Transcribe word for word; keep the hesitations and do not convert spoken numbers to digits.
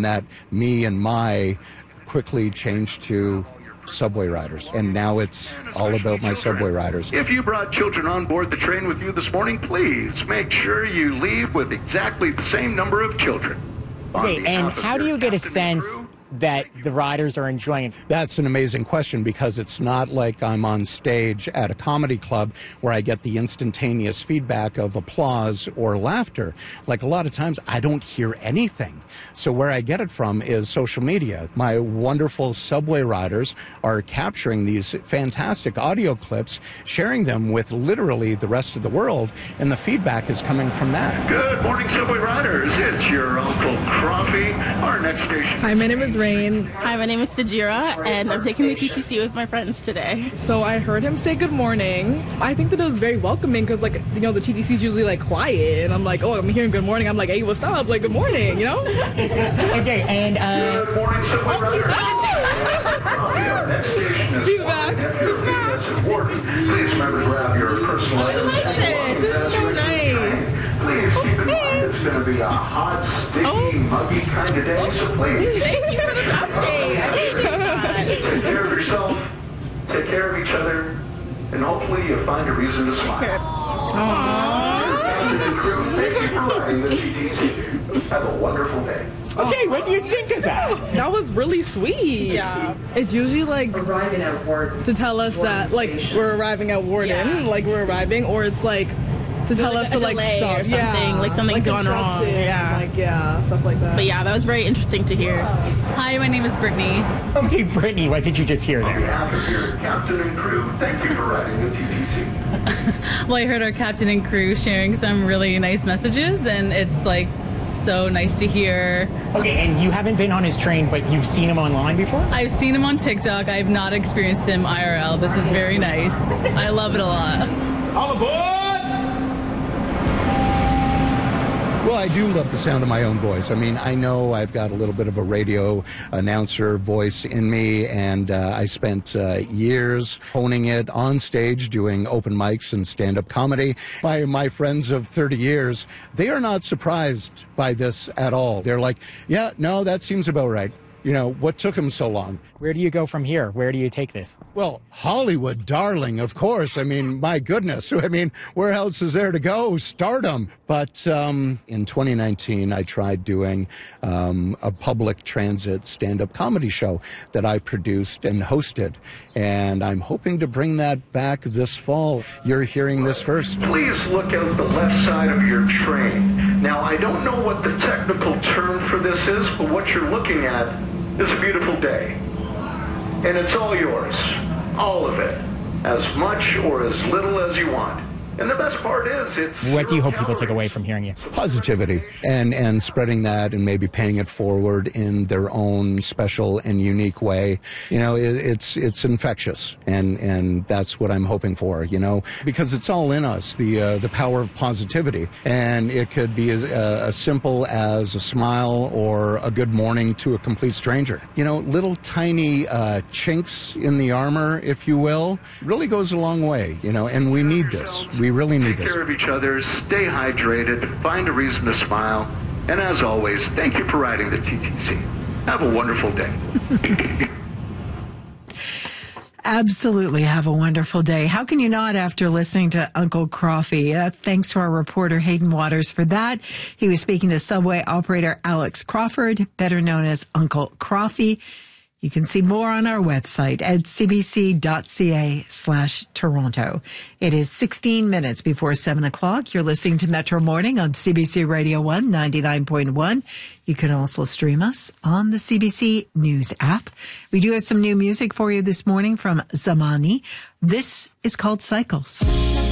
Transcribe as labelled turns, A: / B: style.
A: and that me and my quickly changed to subway riders, and now it's all about my subway riders.
B: If you brought children on board the train with you this morning, please make sure you leave with exactly the same number of children.
C: Okay, and how do you get a sense that the riders are enjoying it?
A: That's an amazing question, because it's not like I'm on stage at a comedy club where I get the instantaneous feedback of applause or laughter. Like a lot of times I don't hear anything. So where I get it from is social media. My wonderful subway riders are capturing these fantastic audio clips, sharing them with literally the rest of the world, and the feedback is coming from that.
B: Good morning, subway riders. It's your Uncle Croffy. Our next station.
D: Hi, my name is Rain.
E: Hi, my name is Sajira, and I'm taking the T T C with my friends today.
D: So I heard him say good morning. I think that it was very welcoming because, like, you know, the T T C is usually, like, quiet. And I'm like, oh, I'm hearing good morning. I'm like, hey, what's up? Like, good morning, you know?
C: Okay, and, uh...
B: Good morning, subway riders.
D: He's back. He's back.
B: Please remember to grab your personal
D: I like this. This is so nice.
B: Please keep in mind it's going to be a hot, sticky,
D: Oh.
B: muggy kind of day, so please
D: Thank you for the update. I appreciate that.
B: take care of yourself, take care of each other, and hopefully you'll find a reason to smile. Captain and crew, thank you for riding the T T C. Have a wonderful day.
C: Okay, what do you think of that?
D: That was really sweet.
E: Yeah.
D: It's usually like
F: Arriving at Warden.
D: to tell us that like we're arriving at Warden,
E: Yeah.
D: like we're arriving, or it's like to tell
E: like
D: us
E: a
D: to like
E: delay
D: stop
E: or something,
D: yeah.
E: like something's gone wrong.
D: construction,
E: Yeah.
D: like yeah, stuff like that.
E: But yeah, that was very interesting to hear.
G: Hi, my name is Brittany.
C: Okay, Brittany, what did you just hear
B: On
C: there?
B: behalf of your captain and crew, thank you for riding the T T C.
G: Well, I heard our captain and crew sharing some really nice messages, and it's like so nice to hear.
C: Okay, and you haven't been on his train, but you've seen him online before?
G: I've seen him on TikTok. I've not experienced him I R L. This is very nice. I love it a lot.
A: All aboard! Well, I do love the sound of my own voice. I mean, I know I've got a little bit of a radio announcer voice in me, and uh, I spent uh, years honing it on stage, doing open mics and stand-up comedy. My, my friends of thirty years, they are not surprised by this at all. They're like, yeah, no, that seems about right. You know, what took him so long?
C: Where do you go from here? Where do you take this?
A: Well, Hollywood, darling, of course. I mean, my goodness. I mean, where else is there to go? Stardom. But um, in twenty nineteen, I tried doing um, a public transit stand-up comedy show that I produced and hosted. And I'm hoping to bring that back this fall. You're hearing this first.
B: Please look out the left side of your train. Now, I don't know what the technical term for this is, but what you're looking at is a beautiful day. And it's all yours. All of it. As much or as little as you want. And the best part is it's...
C: What do you hope
B: zero
C: people take away
B: calories.
C: from hearing you?
A: Positivity, and and spreading that and maybe paying it forward in their own special and unique way. You know, it, it's it's infectious, and and that's what I'm hoping for, you know, because it's all in us, the uh, the power of positivity. And it could be as, uh, as simple as a smile or a good morning to a complete stranger. You know, little tiny uh, chinks in the armor, if you will, really goes a long way, you know, and we need this. We really need
B: Take
A: this.
B: care of each other, stay hydrated, find a reason to smile, and as always, thank you for riding the T T C. Have a wonderful day.
H: Absolutely have a wonderful day. How can you not after listening to Uncle Croffy? Uh, thanks to our reporter Hayden Waters for that. He was speaking to subway operator Alex Crawford, better known as Uncle Croffy. You can see more on our website at cbc.ca slash Toronto. It is sixteen minutes before seven o'clock. You're listening to Metro Morning on C B C Radio one ninety-nine point one. You can also stream us on the C B C News app. We do have some new music for you this morning from Zamani. This is called Cycles.